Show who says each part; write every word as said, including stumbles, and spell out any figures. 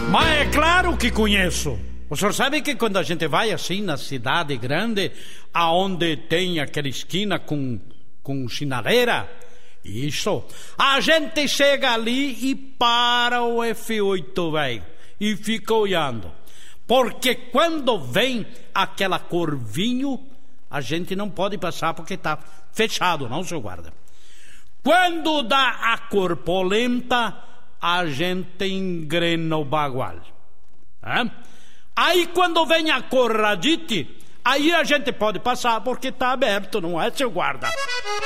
Speaker 1: Mas é claro que conheço. O senhor sabe que quando a gente vai assim na cidade grande, aonde tem aquela esquina com, com sinaleira, isso, a gente chega ali e para o F oito, velho, e fica olhando. Porque quando vem aquela cor vinho, a gente não pode passar porque está fechado, não, seu guarda. Quando dá a cor polenta, a gente engrena o bagual. É? Aí quando vem a cor radite, aí a gente pode passar porque está aberto, não é, seu guarda?